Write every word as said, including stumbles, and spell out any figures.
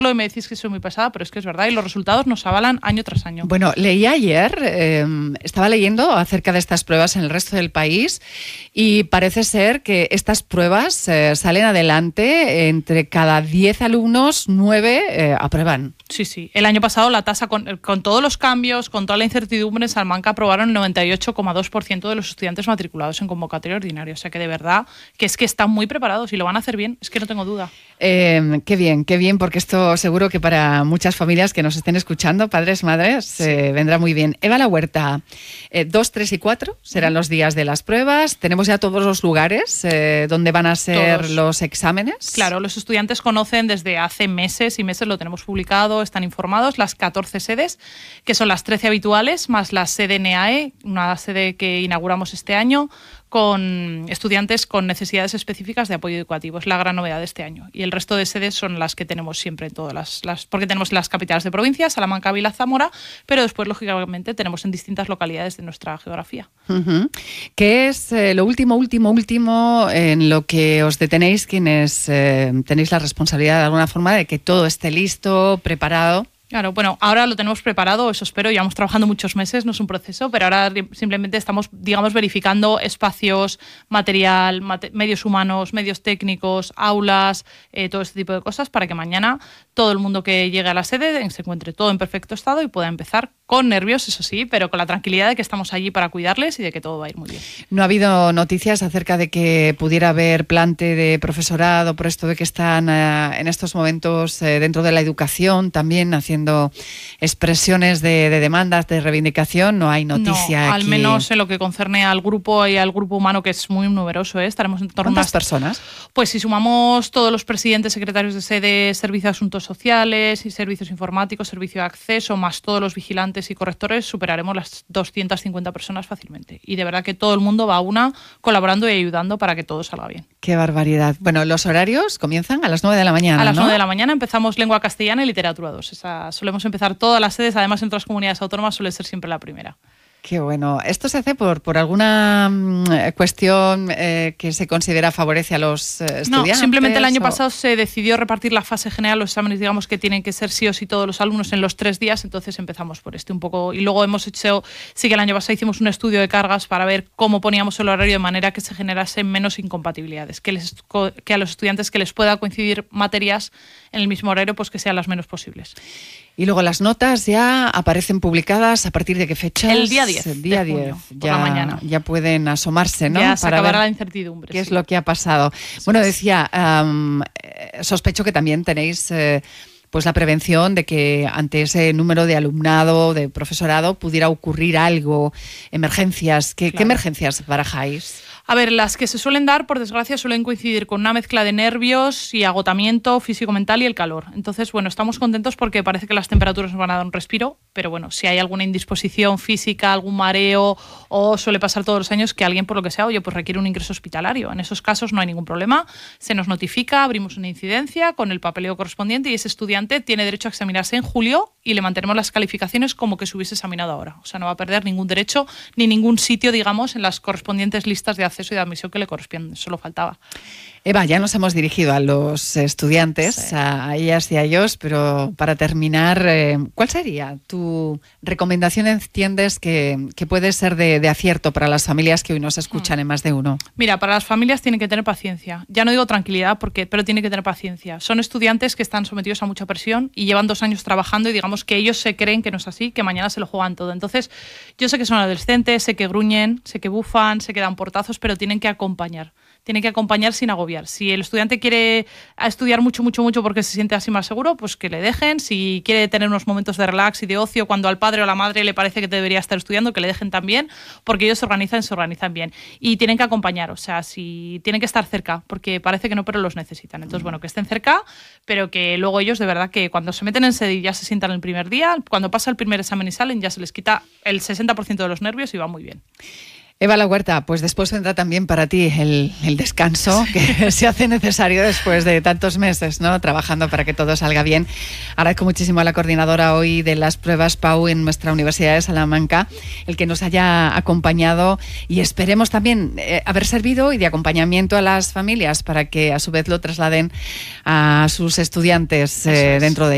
y me decís que soy muy pesada, pero es que es verdad y los resultados nos avalan año tras año. Bueno, leí ayer, eh, estaba leyendo acerca de estas pruebas en el resto del país y parece ser que estas pruebas eh, salen adelante, entre cada diez alumnos, nueve eh, aprueban. Sí, sí. El año pasado la tasa, con, con todos los cambios, con toda la incertidumbre, en Salamanca aprobaron el noventa y ocho coma dos por ciento de los estudiantes matriculados en convocatoria ordinaria. O sea que de verdad, que es que están muy preparados y lo van a hacer bien, es que no tengo duda. Eh, qué bien, qué bien, porque esto seguro que para muchas familias que nos estén escuchando, padres, madres, sí. eh, vendrá muy bien. Eva La Huerta, eh, dos, tres y cuatro serán los días de las pruebas. Tenemos ya todos los lugares eh, donde van a ser todos. Los exámenes. Claro, los estudiantes conocen desde hace meses y meses, lo tenemos publicado, están informados, las catorce sedes, que son las trece habituales, más la sede N A E, una sede que inauguramos este año, con estudiantes con necesidades específicas de apoyo educativo. Es la gran novedad de este año. Y el resto de sedes son las que tenemos siempre en todas las, las... Porque tenemos las capitales de provincia, Salamanca, Ávila, Zamora, pero después, lógicamente, tenemos en distintas localidades de nuestra geografía. Uh-huh. ¿Qué es eh, lo último, último, último en lo que os detenéis quienes eh, tenéis la responsabilidad de alguna forma de que todo esté listo, preparado? Claro, bueno, ahora lo tenemos preparado, eso espero, llevamos trabajando muchos meses, no es un proceso, pero ahora simplemente estamos, digamos, verificando espacios, material, mate- medios humanos, medios técnicos, aulas, eh, todo este tipo de cosas, para que mañana todo el mundo que llegue a la sede se encuentre todo en perfecto estado y pueda empezar con nervios, eso sí, pero con la tranquilidad de que estamos allí para cuidarles y de que todo va a ir muy bien. ¿No ha habido noticias acerca de que pudiera haber plante de profesorado por esto de que están eh, en estos momentos eh, dentro de la educación también haciendo expresiones de, de demandas, de reivindicación? No hay noticia no, aquí. Al menos en lo que concerne al grupo y al grupo humano, que es muy numeroso, ¿eh? Estaremos en torno a... ¿Cuántas personas? Pues si sumamos todos los presidentes, secretarios de sede, servicio de asuntos sociales y servicios informáticos, servicio de acceso, más todos los vigilantes y correctores, superaremos las doscientas cincuenta personas fácilmente. Y de verdad que todo el mundo va a una colaborando y ayudando para que todo salga bien. Qué barbaridad. Bueno, los horarios comienzan a las nueve de la mañana, A las ¿no? nueve de la mañana empezamos lengua castellana y literatura dos. Esa, solemos empezar todas las sedes, además en otras comunidades autónomas suele ser siempre la primera. Qué bueno. ¿Esto se hace por, por alguna mm, cuestión eh, que se considera favorece a los eh, estudiantes? No, simplemente el año o... pasado se decidió repartir la fase general, los exámenes, digamos, que tienen que ser sí o sí todos los alumnos en los tres días, entonces empezamos por este un poco. Y luego hemos hecho, sí que el año pasado hicimos un estudio de cargas para ver cómo poníamos el horario de manera que se generasen menos incompatibilidades, que, les, que a los estudiantes que les pueda coincidir materias en el mismo horario, pues que sean las menos posibles. Y luego las notas ya aparecen publicadas ¿a partir de qué fecha? El día diez. El día de junio, diez. por ya, la mañana. Ya pueden asomarse, ¿no? Ya se Para acabará ver la incertidumbre. ¿Qué sí. es lo que ha pasado? Eso bueno, es. decía, um, sospecho que también tenéis eh, pues la prevención de que ante ese número de alumnado, de profesorado, pudiera ocurrir algo, emergencias. ¿Qué, Claro. ¿qué emergencias barajáis? A ver, las que se suelen dar, por desgracia, suelen coincidir con una mezcla de nervios y agotamiento físico-mental y el calor. Entonces, bueno, estamos contentos porque parece que las temperaturas nos van a dar un respiro, pero bueno, si hay alguna indisposición física, algún mareo, o suele pasar todos los años que alguien, por lo que sea, oye, pues requiere un ingreso hospitalario. En esos casos no hay ningún problema, se nos notifica, abrimos una incidencia con el papeleo correspondiente y ese estudiante tiene derecho a examinarse en julio y le mantenemos las calificaciones como que se hubiese examinado ahora. O sea, no va a perder ningún derecho ni ningún sitio, digamos, en las correspondientes listas de acceso y de admisión que le corresponden, solo faltaba. Eva, ya nos hemos dirigido a los estudiantes, sí. a ellas y a ellos, pero para terminar, eh, ¿cuál sería tu recomendación, entiendes, que, que puede ser de, de acierto para las familias que hoy nos escuchan hmm. en Más de Uno? Mira, para las familias tienen que tener paciencia. Ya no digo tranquilidad, porque, pero tienen que tener paciencia. Son estudiantes que están sometidos a mucha presión y llevan dos años trabajando y digamos que ellos se creen que no es así, que mañana se lo juegan todo. Entonces, yo sé que son adolescentes, sé que gruñen, sé que bufan, sé que dan portazos, pero tienen que acompañar. Tienen que acompañar sin agobiar. Si el estudiante quiere estudiar mucho, mucho, mucho porque se siente así más seguro, pues que le dejen. Si quiere tener unos momentos de relax y de ocio cuando al padre o a la madre le parece que debería estar estudiando, que le dejen también, porque ellos se organizan, se organizan bien. Y tienen que acompañar, o sea, si tienen que estar cerca, porque parece que no, pero los necesitan. Entonces, bueno, que estén cerca, pero que luego ellos, de verdad, que cuando se meten en sede y ya se sientan el primer día, cuando pasa el primer examen y salen, ya se les quita el sesenta por ciento de los nervios y va muy bien. Eva La Huerta, pues después vendrá también para ti el, el descanso que se hace necesario después de tantos meses, ¿no? Trabajando para que todo salga bien. Agradezco muchísimo a la coordinadora hoy de las pruebas P A U en nuestra Universidad de Salamanca el que nos haya acompañado y esperemos también eh, haber servido y de acompañamiento a las familias para que a su vez lo trasladen a sus estudiantes eh, dentro de